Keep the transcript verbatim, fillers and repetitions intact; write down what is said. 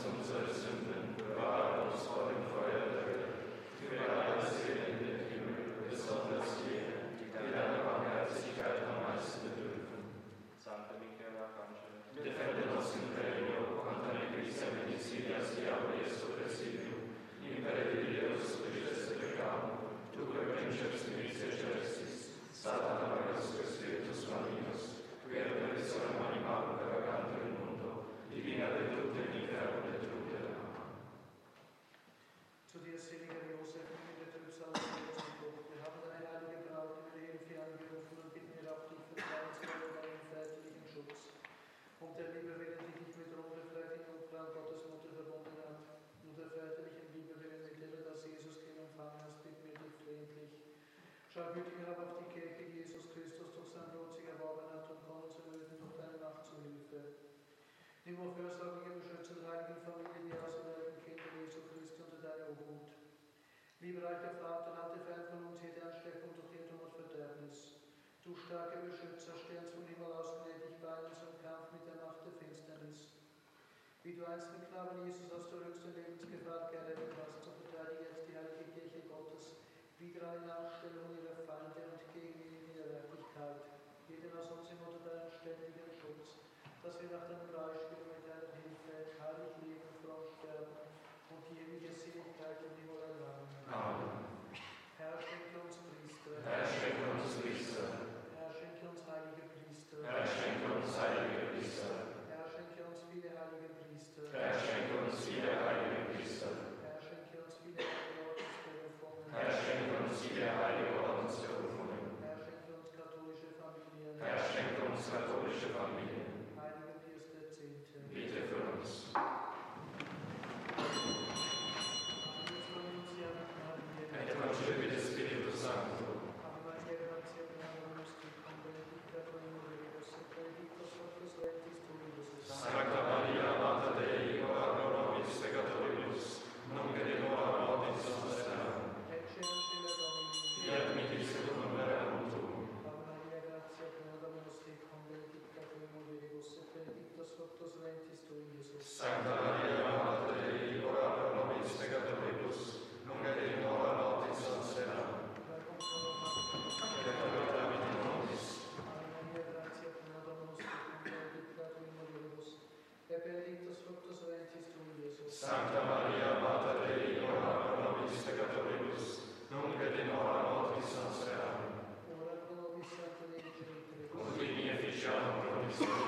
uns unsere Sünden, bewahre uns vor dem Feuer der Hölle. Führe alle Seelen in den Himmel, besonders jene, die deiner Barmherzigkeit am meisten bedürfen. Santa Michaela Arcangelo, Defendenos in peligro contra l'Eglise Medicinas Diabolis Presidium, impere Deus Christus peccamo, tu que vinces militia celestis, Satana Magus Spiritus Malignos, quia perditionem animalum vagagantur in mundo, divina virtute in inferno detrudere. Zu dir, seliger Josef, in der Trübsal des Lebens und Tod, wir haben deine heilige Braut über die Hilfe angerufen und bitten wir auf dich, vertrauensvoll deinen väterlichen Schutz. Und der Liebe willen, die dich mit unbefleckten Jungfrau Gottes Mutter verbunden hat, und der väterlichen Liebe willen, mit der du das Jesuskind empfangen hast, bitten wir dich flehentlich. Schau gütig herab auf die Kirche, die Jesus Christus durch sein Blut sich erworben hat, und komm uns erlösen durch deine Macht zu Hilfe. Nimm auf fürsorgliche Beschützer der heiligen Familie, die auserwählten Kinder Jesu Christi unter deine Obhut. Lieber reicher Vater, halte fern von uns jede Ansteckung durch Irrtum und Verderbnis. Du starke Beschützer, steh uns vom Himmel aus gnädig bei uns im Kampf mit der Macht der Finsternis. Wie du einst den Knaben Jesus aus der höchsten Lebensgefahr gerettet hast, so verteidige jetzt die heilige Kirche Gottes wieder in Nachstellung ihrer Feinde und gegen ihre Widerwärtigkeit. Jeden aus uns im unter deinen ständigen Schutz, dass wir nach deinem Beispiel mit deiner Hilfe heilig leben, fromm sterben und die ewige Seligkeit im Himmel erlangen. Amen. Herr, schenke uns Priester. Herr, schenke uns Priester. Herr, schenke uns heilige Priester. Herr, schenke uns heilige Priester. Herr, schenke uns viele heilige Priester. Herr, schenke uns viele heilige Priester. Herr, schenke uns viele heilige Ordensberufungen. Herr, schenke uns viele heilige Ordensberufungen. Herr, schenke uns katholische Familien. Herr, schenke uns katholische Familien. Heiliger Pius der Zehnte. Bitte für uns. Et concepit Spiritus Sancto. Ave Maria, gratia plena, Deus tecum, benedicta tu in mulieribus, et benedictus fructus ventris tui, Iesus. Sancta Maria, Mater Dei, ora pro nobis peccatoribus, nunc et in hora mortis nostra. Ecce ancilla Domini. Fiat mihi secundum verum tuum. Ave Maria, gratia plena, Dominus tecum, benedicta tu in mulieribus, et benedictus fructus ventris tui, Iesus. Sancta Maria, Mater Dei, ora pro nobis peccatoribus, nunc et in hora mortis nostra. Et consolabit in nobis. Ave Maria, gratia plena, Dominus tecum, benedicta tu in mulieribus, et benedictus fructus ventris tui, Iesus. Sancta Maria, Mater Dei, ora pro nobis peccatoribus, nunc et in hora mortis nostra. Ora pro nobis Sancta Dei Genitrix. Ut in efficiam pro nobis